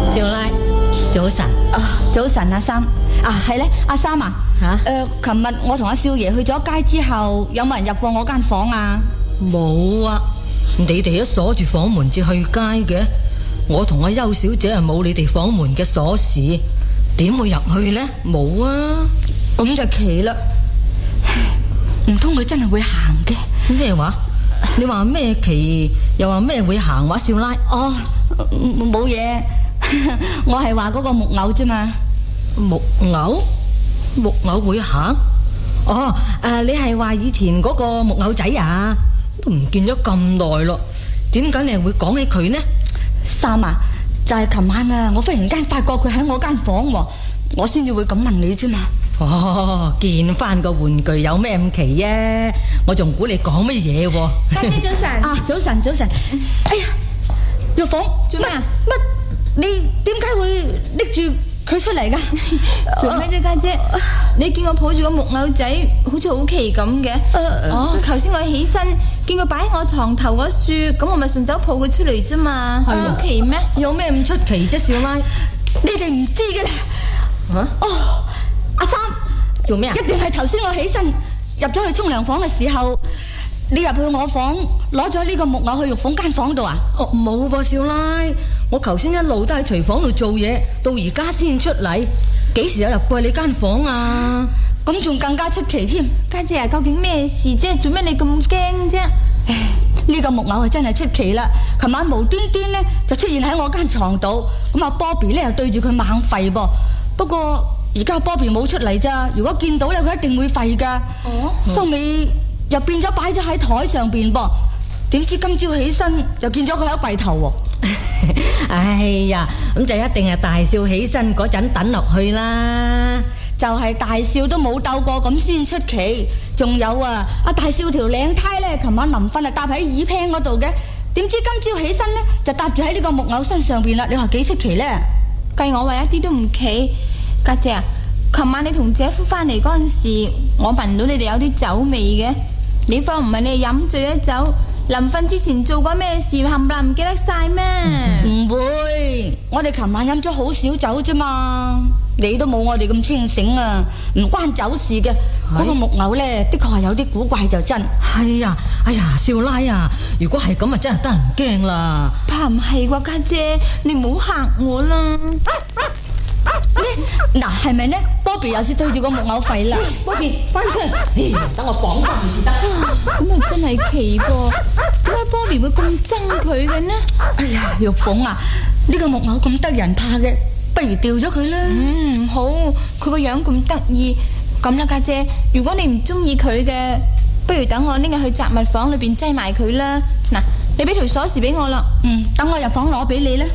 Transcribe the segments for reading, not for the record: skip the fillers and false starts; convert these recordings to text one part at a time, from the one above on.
少奶，早晨。 早晨，阿三。係咧，阿三啊。琴日我同阿少爺去咗街之後，有冇人入過我間房啊？ 冇啊，你哋都鎖住房門至去街嘅。我同阿邱小姐係冇你哋房門嘅鎖匙，點會入去呢？冇啊。 咁就奇啦，唔通佢真係會行嘅？ 咩話？你話咩奇？又話咩會行話？少奶。 冇嘢，我係話嗰個木偶啫嘛。 木偶？木偶會行？你係話以前嗰個木偶仔啊？都唔見咗咁耐咯，點解你係會講起佢呢？ 三啊，就係琴晚啊，我忽然間發覺佢喺我間房喎，我先至會咁問你啫嘛。 見翻個玩具有咩咁奇啊？我仲估你講乜嘢喎？ 家姐早晨。 早晨。哎呀，玉鳳， 做咩啊？ 你點解會拎住佢出嚟噶？ 做咩啫，家姐？你見我抱住個木偶仔，好似好奇咁嘅。頭先我起身見佢擺喺我床頭嗰樹，咁我咪順手抱佢出嚟啫嘛。好奇咩？ 有咩咁出奇啫，少奶？ 你哋唔知嘅啦。阿三， 做咩啊？ 一定係頭先我起身入咗去沖涼房嘅時候，你入去我房攞咗呢個木偶去玉鳳間房度啊？ 冇噃，少奶，我頭先一路都喺廚房度做嘢，到而家先出嚟，幾時有入過你間房啊？ 咁仲更加出奇添。 家姐啊，究竟咩事啫？做咩你咁驚啫？ 呢個木偶係真係出奇啦！琴晚無端端呢就出現喺我間床度，咁阿 Bobby 呢又對住佢猛吠噃。不過而家 Bobby 冇出嚟咋，如果見到咧佢一定會吠噶。收尾又變咗擺咗喺台上邊噃，點知今朝起身又見咗佢喺櫃頭喎。 哎呀，咁就一定係大笑起身嗰陣等落去啦。 就係大笑都冇鬥過咁先出奇。仲有啊，阿大少條領呔咧，琴晚臨瞓啊搭喺耳屏嗰度嘅，點知今朝起身咧就搭住喺呢個木偶身上邊啦。你話幾出奇咧？ 計我話一啲都唔奇。家姐啊，琴晚你同姐夫翻嚟嗰陣時，我聞到你哋有啲酒味嘅。你方唔係你哋飲醉咗酒，臨瞓之前做過咩事，冚唪唥唔記得晒咩？ 唔會，我哋琴晚飲咗好少酒啫嘛。你都冇我哋咁清醒啊，唔關酒事嘅。嗰個木偶呢，的確係有啲古怪就真。 係啊，哎呀，少奶啊，如果係咁啊，真係得人驚啦。 怕唔係啩，家姐，你唔好嚇我啦。 嗱，係咪呢 Bobby 又是對住個木偶吠啦。 Bobby 翻出嚟，等我綁翻唔得。 咁啊真係奇噃，點解 Bobby 會咁憎佢嘅呢？ 哎呀，玉鳳啊，呢個木偶咁得人怕嘅，不如掉咗佢啦。 唔好，佢個樣咁得意。咁啦，家姐，如果你唔中意佢嘅，不如等我拎佢去雜物房裏邊擠埋佢啦。嗱，你俾條鎖匙俾我啦。 等我入房攞俾你啦。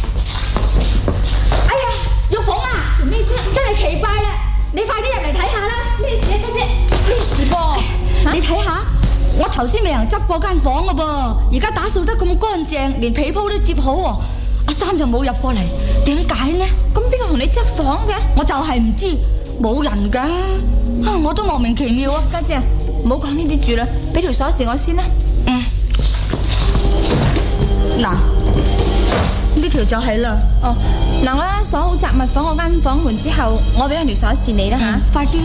哎呀，玉鳳啊， 做咩啫？ 真係奇怪啦，你快啲入嚟睇下啦。 咩事啊，家姐？咩事噃？ 你睇下，我頭先未人執過間房噶噃，而家打掃得咁乾淨，連被鋪都摺好喎。阿三就冇入過嚟，點解呢？ 咁邊個同你執房嘅？ 我就係唔知，冇人噶。我都莫名其妙啊。 家姐，唔好講呢啲住啦，俾條鎖匙我先啦。 嗱，呢條就係啦。 嗱，我鎖好雜物房嗰間房門之後，我俾條鎖匙你啦吓。 快啲。